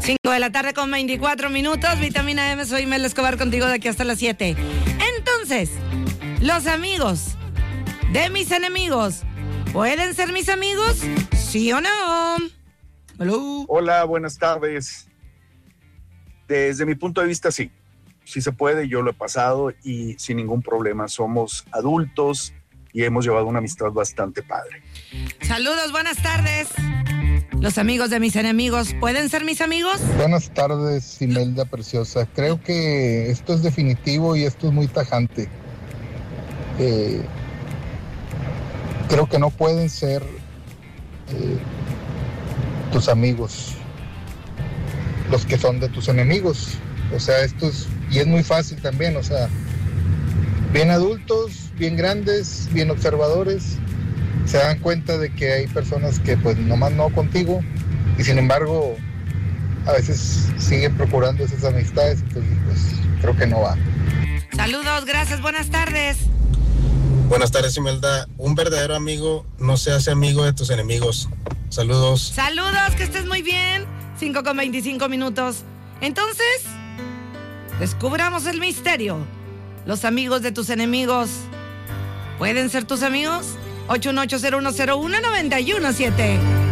5 de la tarde con 24 minutos. Vitamina M, soy Mel Escobar contigo de aquí hasta las 7. Entonces, los amigos de mis enemigos, ¿pueden ser mis amigos? ¿Sí o no? Hello. Hola, buenas tardes. Desde mi punto de vista, sí. Sí se puede, yo lo he pasado y sin ningún problema. Somos adultos y hemos llevado una amistad bastante padre. Saludos, buenas tardes. Los amigos de mis enemigos, ¿pueden ser mis amigos? Buenas tardes, Imelda preciosa. Creo que esto es definitivo y esto es muy tajante. Creo que no pueden ser tus amigos los que son de tus enemigos. O sea, y es muy fácil también, o sea, bien adultos, bien grandes, bien observadores, se dan cuenta de que hay personas que pues nomás no contigo y sin embargo a veces siguen procurando esas amistades, entonces pues creo que no va. Saludos, gracias, buenas tardes. Buenas tardes, Imelda. Un verdadero amigo no se hace amigo de tus enemigos. Saludos. Saludos, que estés muy bien. 5 con 25 minutos. Entonces, descubramos el misterio. Los amigos de tus enemigos, ¿pueden ser tus amigos? 818-0101-917